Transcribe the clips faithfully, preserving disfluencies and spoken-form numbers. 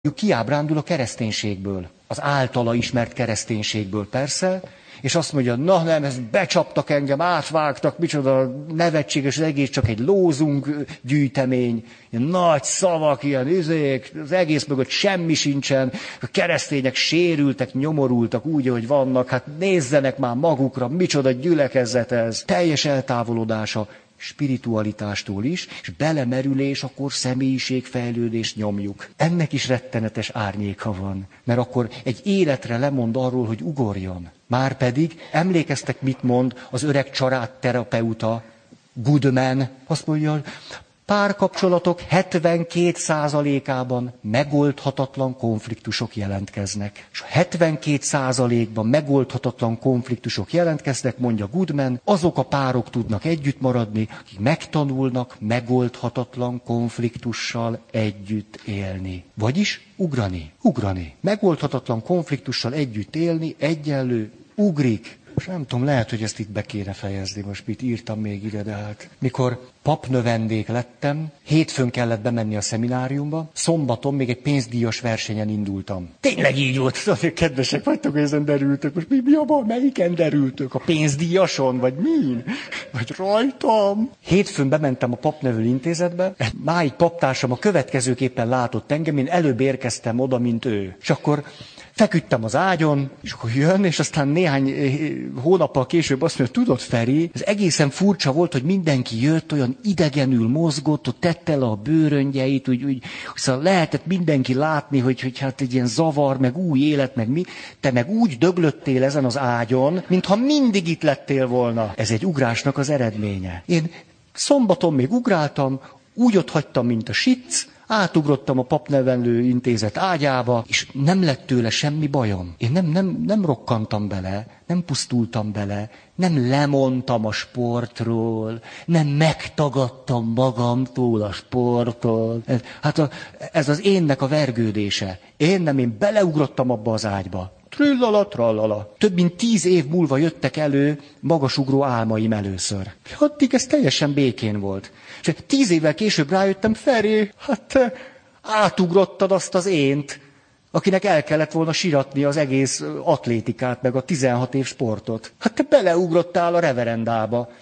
kiábrándul a kereszténységből, az általa ismert kereszténységből persze, és azt mondja, na nem, ezt becsaptak engem, átvágtak, micsoda nevetséges, az egész csak egy lózunk gyűjtemény, ilyen nagy szavak, ilyen üzék, az egész mögött semmi sincsen, a keresztények sérültek, nyomorultak úgy, ahogy vannak, hát nézzenek már magukra, micsoda gyülekezet ez, teljes eltávolodása spiritualitástól is, és belemerülés, akkor személyiségfejlődést nyomjuk. Ennek is rettenetes árnyéka van, mert akkor egy életre lemond arról, hogy ugorjon. Márpedig, emlékeztek, mit mond az öreg családterapeuta, Goodman, azt mondja, párkapcsolatok hetvenkét százalékában megoldhatatlan konfliktusok jelentkeznek. És a hetvenkét százalékban megoldhatatlan konfliktusok jelentkeznek, mondja Goodman, azok a párok tudnak együtt maradni, akik megtanulnak megoldhatatlan konfliktussal együtt élni. Vagyis ugrani, ugrani. Megoldhatatlan konfliktussal együtt élni, egyenlő, ugrik. És nem tudom, lehet, hogy ezt itt be kéne fejezni, most mit írtam még ide, de hát. Mikor papnövendék lettem, hétfőn kellett bemenni a szemináriumba, szombaton még egy pénzdíjas versenyen indultam. Tényleg így volt, kedvesek vagytok, hogy ezen derültök. Most mi, mi abban, melyiken derültök? A pénzdíjason, vagy min? Vagy rajtam? Hétfőn bementem a papnevelő intézetbe, máig paptársam a következőképpen látott engem, én előbb érkeztem oda, mint ő. És akkor feküdtem az ágyon, és akkor jön, és aztán néhány hónappal később azt mondja, tudod, Feri, ez egészen furcsa volt, hogy mindenki jött, olyan idegenül mozgott, ott tette le a bőröngyeit, úgy, úgy szóval lehetett mindenki látni, hogy, hogy hát egy ilyen zavar, meg új élet, meg mi. Te meg úgy döglöttél ezen az ágyon, mintha mindig itt lettél volna. Ez egy ugrásnak az eredménye. Én szombaton még ugráltam, úgy ott hagytam, mint a sic, átugrottam a papnevelő intézet ágyába, és nem lett tőle semmi bajom. Én nem, nem, nem rokkantam bele, nem pusztultam bele, nem lemondtam a sportról, nem megtagadtam magamtól a sporttól. Hát a, ez az énnek a vergődése. Én nem, én beleugrottam abba az ágyba. Trillala, trallala. Több mint tíz év múlva jöttek elő magasugró álmaim először. Addig ez teljesen békén volt. És tíz évvel később rájöttem, Feri, hát te átugrottad azt az ént, akinek el kellett volna siratni az egész atlétikát, meg a tizenhat év sportot. Hát te beleugrottál a reverendába.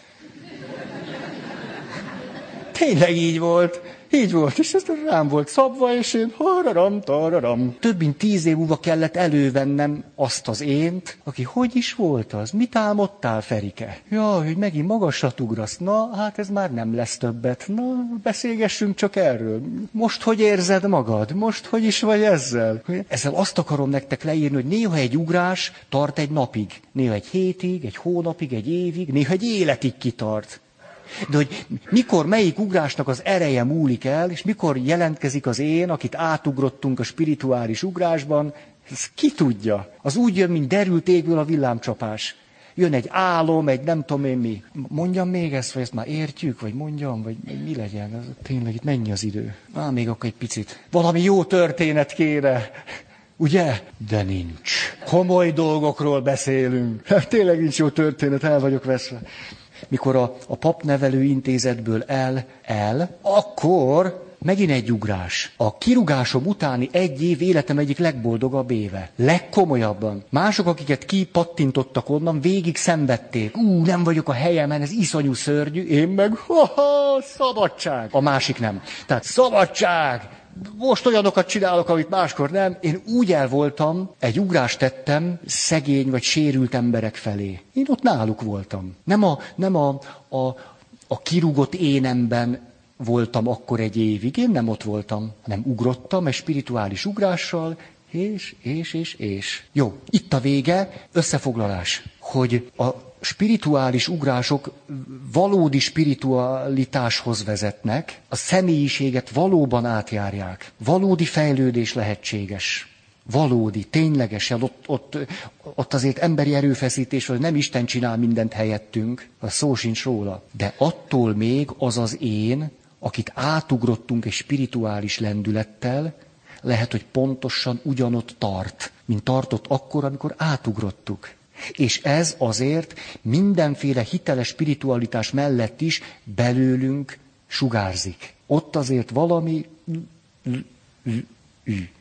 Tényleg így volt. Így volt, és ez rám volt szabva, és én hararam, tararam. Több mint tíz év múlva kellett elővennem azt az ént, aki hogy is volt az? Mit álmodtál, Ferike? Jaj, hogy megint magasat ugrasz. Na, hát ez már nem lesz többet. Na, beszélgessünk csak erről. Most hogy érzed magad? Most hogy is vagy ezzel? Ezzel azt akarom nektek leírni, hogy néha egy ugrás tart egy napig. Néha egy hétig, egy hónapig, egy évig, néha egy életig kitart. De hogy mikor melyik ugrásnak az ereje múlik el, és mikor jelentkezik az én, akit átugrottunk a spirituális ugrásban, ez ki tudja. Az úgy jön, mint derült égből a villámcsapás. Jön egy álom, egy nem tudom én mi. Mondjam még ezt, vagy ezt már értjük, vagy mondjam, vagy mi legyen. Ez, tényleg itt mennyi az idő? Á, még akkor egy picit. Valami jó történet kéne. Ugye? De nincs. Komoly dolgokról beszélünk. Tényleg nincs jó történet, el vagyok veszve. Mikor a, a papnevelő intézetből el, el, akkor megint egy ugrás. A kirugásom utáni egy év életem egyik legboldogabb éve. Legkomolyabban. Mások, akiket kipattintottak onnan, végig szenvedték. Ú, nem vagyok a helyemen, ez iszonyú szörnyű. Én meg, ha-ha, szabadság. A másik nem. Tehát szabadság. Most olyanokat csinálok, amit máskor nem. Én úgy el voltam, egy ugrást tettem szegény vagy sérült emberek felé. Én ott náluk voltam. Nem a, nem a, a, a kirúgott énemben voltam akkor egy évig. Én nem ott voltam, hanem ugrottam egy spirituális ugrással, és, és, és, és. Jó, itt a vége, összefoglalás, hogy a spirituális ugrások valódi spiritualitáshoz vezetnek, a személyiséget valóban átjárják. Valódi fejlődés lehetséges. Valódi, ténylegesen, ott, ott, ott azért emberi erőfeszítés, hogy nem Isten csinál mindent helyettünk, a szó sincs róla. De attól még az az én, akit átugrottunk egy spirituális lendülettel, lehet, hogy pontosan ugyanott tart, mint tartott akkor, amikor átugrottuk. És ez azért mindenféle hiteles spiritualitás mellett is belőlünk sugárzik. Ott azért valami...